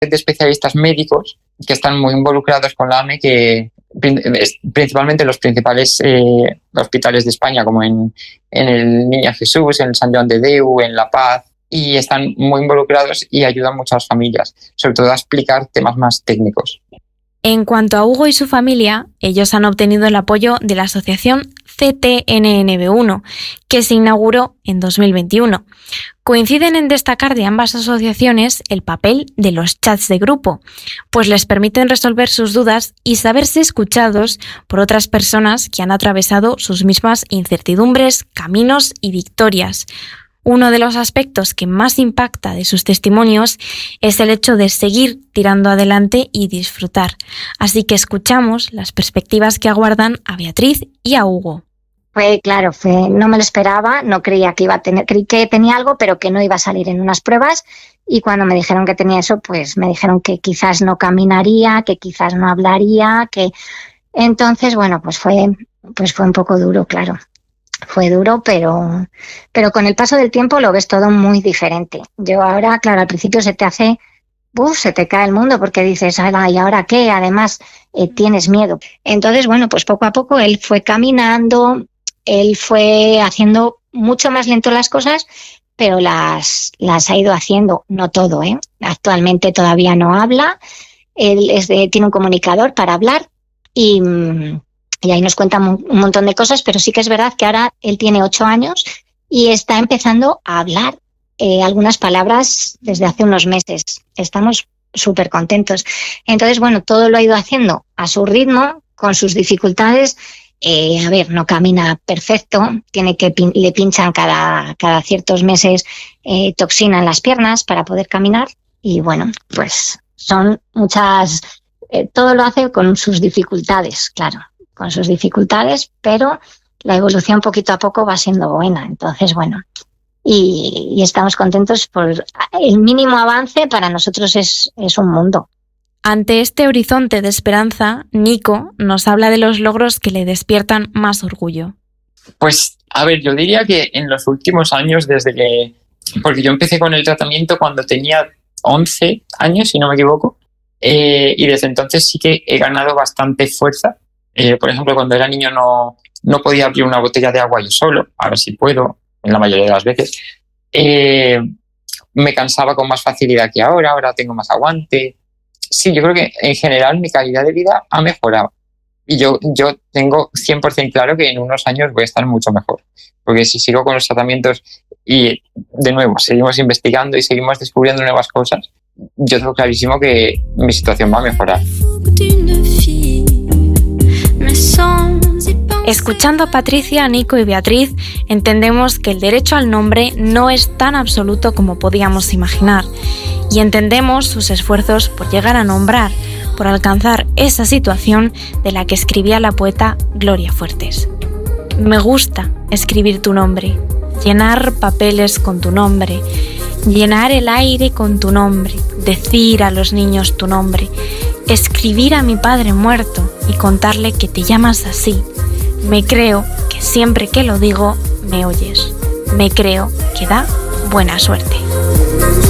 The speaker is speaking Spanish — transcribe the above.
de especialistas médicos que están muy involucrados con la AME, que principalmente los principales hospitales de España, como en el Niño Jesús, en el Sant Joan de Déu, en La Paz, y están muy involucrados y ayudan mucho a las familias, sobre todo a explicar temas más técnicos. En cuanto a Hugo y su familia, ellos han obtenido el apoyo de la asociación CTNNB1, que se inauguró en 2021. Coinciden en destacar de ambas asociaciones el papel de los chats de grupo, pues les permiten resolver sus dudas y saberse escuchados por otras personas que han atravesado sus mismas incertidumbres, caminos y victorias. Uno de los aspectos que más impacta de sus testimonios es el hecho de seguir tirando adelante y disfrutar. Así que escuchamos las perspectivas que aguardan a Beatriz y a Hugo. No me lo esperaba, no creía que iba a tener, creí que tenía algo, pero que no iba a salir en unas pruebas. Y cuando me dijeron que tenía eso, pues me dijeron que quizás no caminaría, que quizás no hablaría, entonces, pues fue un poco duro, claro. Fue duro, pero con el paso del tiempo lo ves todo muy diferente. Yo ahora, claro, al principio se te hace, se te cae el mundo porque dices, ¿y ahora qué? Además, tienes miedo. Entonces, pues poco a poco él fue caminando, él fue haciendo mucho más lento las cosas, pero las ha ido haciendo, no todo, ¿eh? Actualmente todavía no habla, él tiene un comunicador para hablar y ahí nos cuenta un montón de cosas, pero sí que es verdad que ahora él tiene 8 años y está empezando a hablar algunas palabras desde hace unos meses. Estamos súper contentos. Entonces, todo lo ha ido haciendo a su ritmo, con sus dificultades. No camina perfecto, le pinchan cada ciertos meses toxina en las piernas para poder caminar y son muchas, todo lo hace con sus dificultades, claro. Con sus dificultades, pero la evolución poquito a poco va siendo buena. Entonces, y estamos contentos por el mínimo avance. Para nosotros es un mundo. Ante este horizonte de esperanza, Nico nos habla de los logros que le despiertan más orgullo. Pues, yo diría que en los últimos años, porque yo empecé con el tratamiento cuando tenía 11 años, si no me equivoco, y desde entonces sí que he ganado bastante fuerza. Por ejemplo, cuando era niño no podía abrir una botella de agua yo solo, ahora sí puedo, en la mayoría de las veces. Me cansaba con más facilidad que ahora tengo más aguante. Sí, yo creo que en general mi calidad de vida ha mejorado. Y yo tengo 100% claro que en unos años voy a estar mucho mejor. Porque si sigo con los tratamientos y, de nuevo, seguimos investigando y seguimos descubriendo nuevas cosas, yo tengo clarísimo que mi situación va a mejorar. Escuchando a Patricia, Nico y Beatriz, entendemos que el derecho al nombre no es tan absoluto como podíamos imaginar y entendemos sus esfuerzos por llegar a nombrar, por alcanzar esa situación de la que escribía la poeta Gloria Fuertes. Me gusta escribir tu nombre, llenar papeles con tu nombre, llenar el aire con tu nombre, decir a los niños tu nombre, escribir a mi padre muerto y contarle que te llamas así. Me creo que siempre que lo digo, me oyes. Me creo que da buena suerte.